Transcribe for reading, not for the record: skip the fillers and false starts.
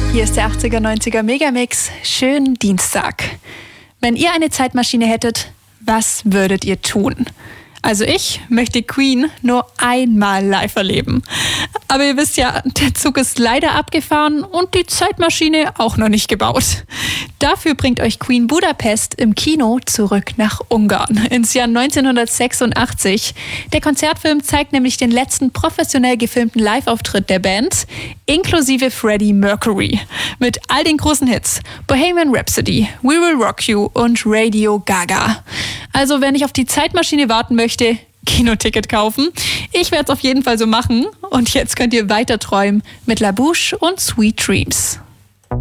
Hier ist der 80er, 90er Megamix. Schönen Dienstag. Wenn ihr eine Zeitmaschine hättet, was würdet ihr tun? Also ich möchte Queen nur einmal live erleben. Aber ihr wisst ja, der Zug ist leider abgefahren und die Zeitmaschine auch noch nicht gebaut. Dafür bringt euch Queen Budapest im Kino zurück nach Ungarn ins Jahr 1986. Der Konzertfilm zeigt nämlich den letzten professionell gefilmten Live-Auftritt der Band, inklusive Freddie Mercury. Mit all den großen Hits: Bohemian Rhapsody, We Will Rock You und Radio Gaga. Also wenn ich auf die Zeitmaschine warten möchte, Kinoticket kaufen. Ich werde es auf jeden Fall so machen. Und jetzt könnt ihr weiter träumen mit La Bouche und Sweet Dreams.